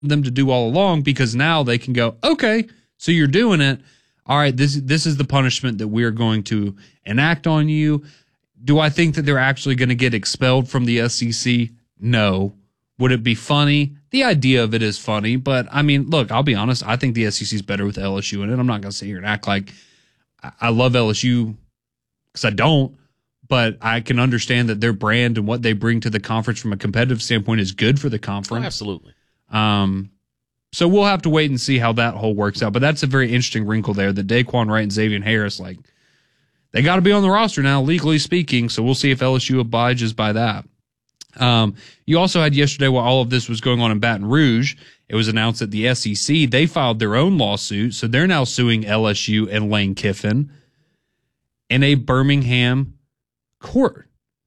them to do all along, because now they can go, okay, so you're doing it. All right, this is the punishment that we're going to enact on you. Do I think that they're actually going to get expelled from the SEC? No. Would it be funny? The idea of it is funny, but I mean, look, I'll be honest. I think the SEC is better with LSU in it. I'm not going to sit here and act like I love LSU, because I don't, but I can understand that their brand and what they bring to the conference from a competitive standpoint is good for the conference. Oh, absolutely. So we'll have to wait and see how that whole works out. But that's a very interesting wrinkle there that Daquan Wright and Xavier Harris, like, they got to be on the roster now, legally speaking. So we'll see if LSU obliges by that. You also had yesterday, while all of this was going on in Baton Rouge, it was announced that the SEC, they filed their own lawsuit. So they're now suing LSU and Lane Kiffin in a Birmingham court.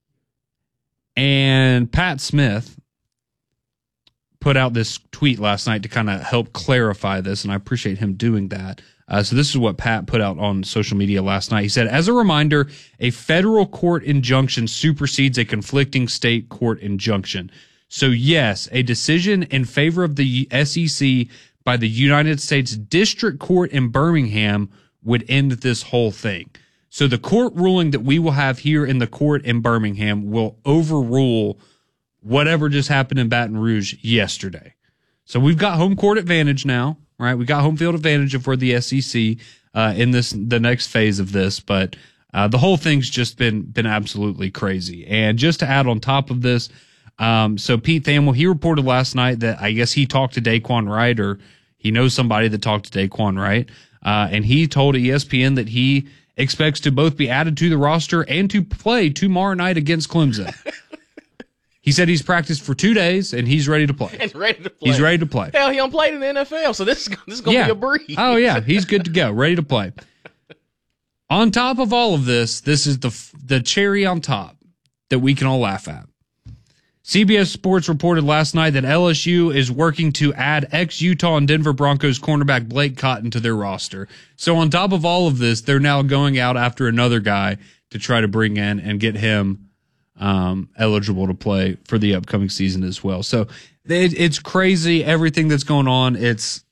And Pat Smith put out this tweet last night to kind of help clarify this, and I appreciate him doing that. So this is what Pat put out on social media last night. He said, as a reminder, a federal court injunction supersedes a conflicting state court injunction. So yes, a decision in favor of the SEC by the United States District Court in Birmingham would end this whole thing. So the court ruling that we will have here in the court in Birmingham will overrule whatever just happened in Baton Rouge yesterday. So we've got home court advantage now, right? We got home field advantage if we're the SEC in the next phase of this. But the whole thing's just been absolutely crazy. And just to add on top of this, so Pete Thamel, he reported last night that I guess he talked to Daquan Wright, or he knows somebody that talked to Daquan Wright, and he told ESPN that he expects to both be added to the roster and to play tomorrow night against Clemson. He said he's practiced for 2 days and he's ready to play. And ready to play. He's ready to play. Hell, he done played in the NFL, so this is going to be a breeze. Oh, yeah. He's good to go. Ready to play. On top of all of this, this is the cherry on top that we can all laugh at. CBS Sports reported last night that LSU is working to add ex-Utah and Denver Broncos cornerback Blake Cotton to their roster. So on top of all of this, they're now going out after another guy to try to bring in and get him eligible to play for the upcoming season as well. So it's crazy, everything that's going on. It's,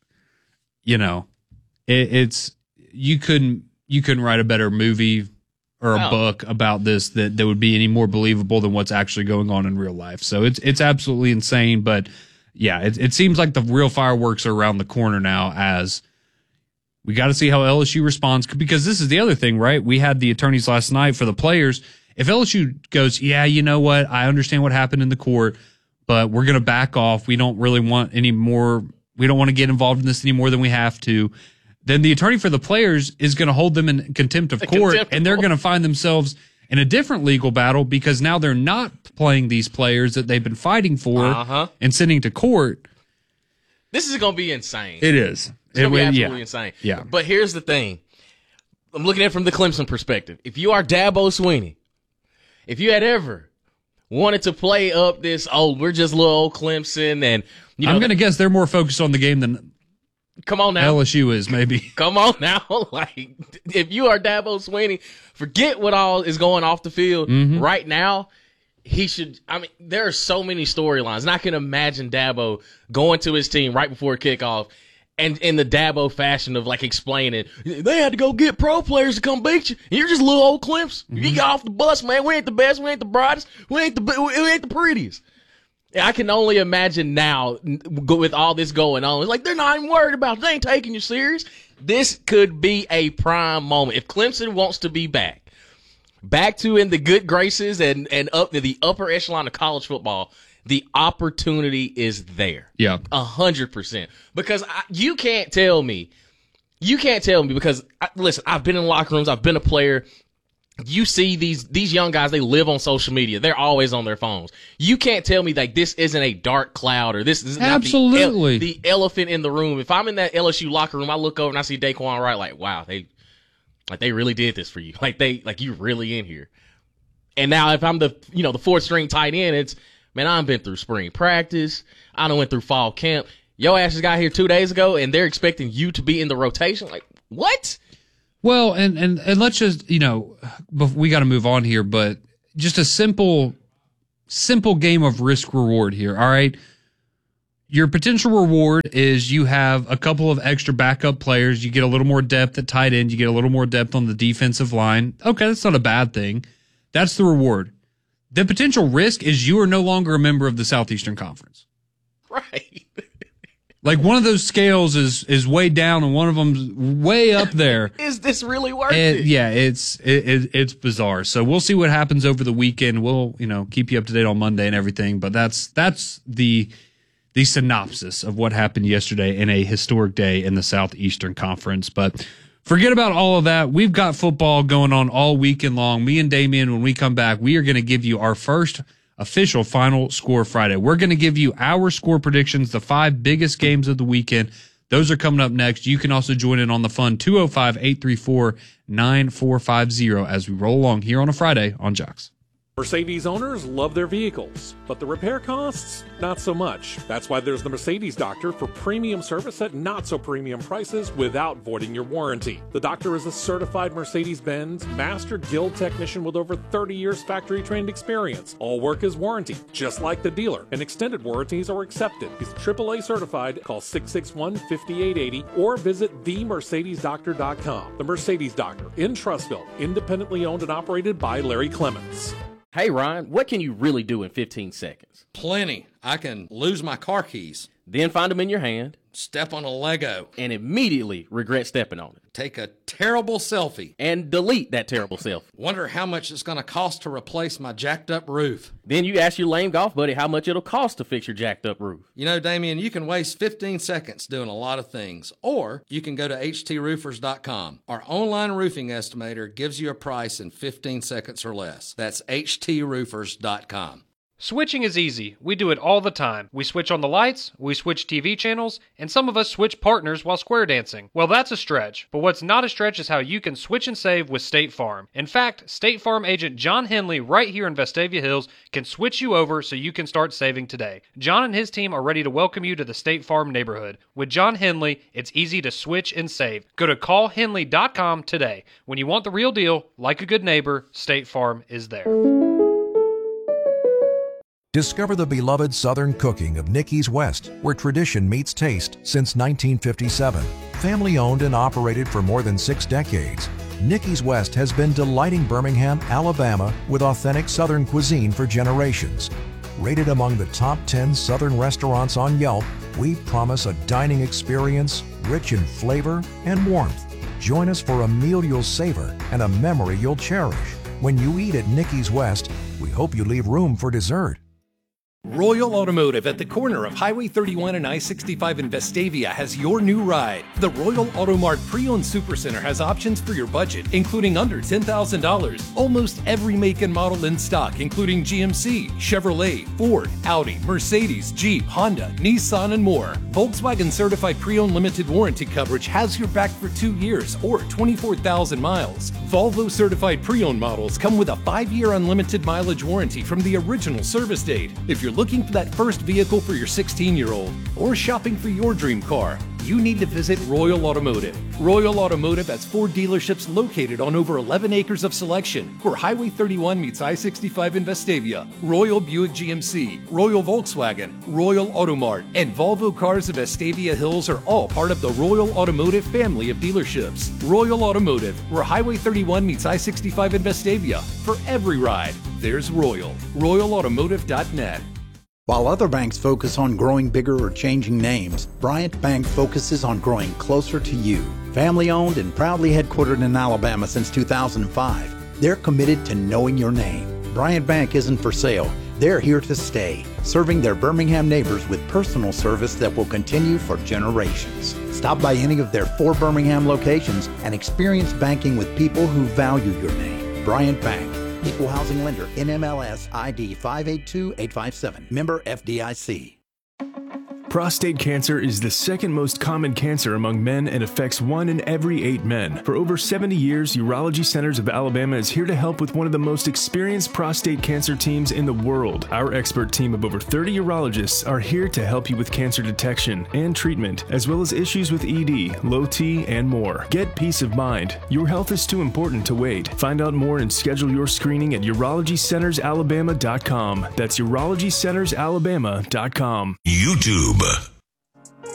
it's you couldn't write a better movie or a book about this that would be any more believable than what's actually going on in real life. So it's absolutely insane. But yeah, it seems like the real fireworks are around the corner now, as we got to see how LSU responds, because this is the other thing, right? We had the attorneys last night for the players. If LSU goes, yeah, you know what? I understand what happened in the court, but we're going to back off. We don't really want any more. We don't want to get involved in this any more than we have to. Then the attorney for the players is going to hold them in contempt of court, and they're going to find themselves in a different legal battle, because now they're not playing these players that they've been fighting for and sending to court. This is going to be insane. It is. It's going to be absolutely insane. Yeah. But here's the thing. I'm looking at it from the Clemson perspective. If you are Dabo Swinney, if you had ever wanted to play up this, we're just little old Clemson, and I'm going to guess they're more focused on the game than come on now LSU is, maybe. Come on now. Like, if you are Dabo Swinney, forget what all is going off the field right now. He should. I mean, there are so many storylines, and I can imagine Dabo going to his team right before kickoff, and in the Dabo fashion of like explaining, they had to go get pro players to come beat you. And you're just little old Clemson. You got off the bus, man. We ain't the best. We ain't the brightest. We ain't the prettiest. I can only imagine now with all this going on. It's like they're not even worried about it. They ain't taking you serious. This could be a prime moment. If Clemson wants to be back to in the good graces and up to the upper echelon of college football, the opportunity is there. Yeah. 100%. Because you can't tell me because, listen, I've been in locker rooms. I've been a player. You see these young guys, they live on social media. They're always on their phones. You can't tell me that this isn't a dark cloud or this is not the elephant in the room. If I'm in that LSU locker room, I look over and I see Daquan Wright, like, wow, they really did this for you. Like you really in here. And now if I'm the fourth string tight end, it's, man, I've been through spring practice. I done went through fall camp. Your ass just got here 2 days ago and they're expecting you to be in the rotation. Like, what? Well, and let's just, we got to move on here, but just a simple game of risk reward here. All right. Your potential reward is you have a couple of extra backup players. You get a little more depth at tight end. You get a little more depth on the defensive line. Okay, that's not a bad thing. That's the reward. The potential risk is you are no longer a member of the Southeastern Conference. Right. Like one of those scales is way down and one of them's way up there. Is this really worth it? Yeah, it's bizarre. So we'll see what happens over the weekend. We'll, keep you up to date on Monday and everything, but that's the synopsis of what happened yesterday in a historic day in the Southeastern Conference. But forget about all of that. We've got football going on all weekend long. Me and Damien, when we come back, we are going to give you our first official Final Score Friday. We're going to give you our score predictions, the 5 biggest games of the weekend. Those are coming up next. You can also join in on the fun 205-834-9450 as we roll along here on a Friday on Jocks. Mercedes owners love their vehicles, but the repair costs, not so much. That's why there's the Mercedes Doctor for premium service at not so premium prices without voiding your warranty. The Doctor is a certified Mercedes-Benz Master Guild technician with over 30 years factory trained experience. All work is warranty, just like the dealer, and extended warranties are accepted. He's AAA certified. Call 661-5880 or visit themercedesdoctor.com. The Mercedes Doctor in Trussville, independently owned and operated by Larry Clements. Hey, Ryan, what can you really do in 15 seconds? Plenty. I can lose my car keys. Then find them in your hand. Step on a Lego. And immediately regret stepping on it. Take a terrible selfie. And delete that terrible selfie. Wonder how much it's going to cost to replace my jacked up roof. Then you ask your lame golf buddy how much it'll cost to fix your jacked up roof. You know, Damien, you can waste 15 seconds doing a lot of things. Or you can go to HTRoofers.com. Our online roofing estimator gives you a price in 15 seconds or less. That's HTRoofers.com. Switching is easy. We do it all the time. We switch on the lights, we switch TV channels, and some of us switch partners while square dancing. Well, that's a stretch. But what's not a stretch is how you can switch and save with State Farm. In fact, State Farm agent John Henley right here in Vestavia Hills can switch you over so you can start saving today. John and his team are ready to welcome you to the State Farm neighborhood. With John Henley, it's easy to switch and save. Go to callhenley.com today. When you want the real deal, like a good neighbor, State Farm is there. Discover the beloved Southern cooking of Nicky's West, where tradition meets taste since 1957. Family owned and operated for more than 6 decades, Nicky's West has been delighting Birmingham, Alabama with authentic Southern cuisine for generations. Rated among the top 10 Southern restaurants on Yelp, we promise a dining experience rich in flavor and warmth. Join us for a meal you'll savor and a memory you'll cherish. When you eat at Nicky's West, we hope you leave room for dessert. Royal Automotive at the corner of Highway 31 and I-65 in Vestavia has your new ride. The Royal Auto Mart Pre-Owned Supercenter has options for your budget, including under $10,000. Almost every make and model in stock, including GMC, Chevrolet, Ford, Audi, Mercedes, Jeep, Honda, Nissan, and more. Volkswagen Certified Pre-Owned Limited Warranty coverage has your back for 2 years or 24,000 miles. Volvo Certified Pre-Owned models come with a 5-year unlimited mileage warranty from the original service date. If you're looking for that first vehicle for your 16-year-old or shopping for your dream car, you need to visit Royal Automotive. Royal Automotive has 4 dealerships located on over 11 acres of selection where Highway 31 meets I-65 in Vestavia. Royal Buick GMC, Royal Volkswagen, Royal Automart, and Volvo Cars of Vestavia Hills are all part of the Royal Automotive family of dealerships. Royal Automotive, where Highway 31 meets I-65 in Vestavia. For every ride, there's Royal. RoyalAutomotive.net. While other banks focus on growing bigger or changing names, Bryant Bank focuses on growing closer to you. Family owned and proudly headquartered in Alabama since 2005, they're committed to knowing your name. Bryant Bank isn't for sale. They're here to stay, serving their Birmingham neighbors with personal service that will continue for generations. Stop by any of their 4 Birmingham locations and experience banking with people who value your name. Bryant Bank. Equal housing lender, NMLS ID 582857. Member FDIC. Prostate cancer is the second most common cancer among men and affects 1 in every 8 men. For over 70 years, Urology Centers of Alabama is here to help with one of the most experienced prostate cancer teams in the world. Our expert team of over 30 urologists are here to help you with cancer detection and treatment, as well as issues with ED, low T, and more. Get peace of mind. Your health is too important to wait. Find out more and schedule your screening at UrologyCentersAlabama.com. That's UrologyCentersAlabama.com. YouTube. Cuba.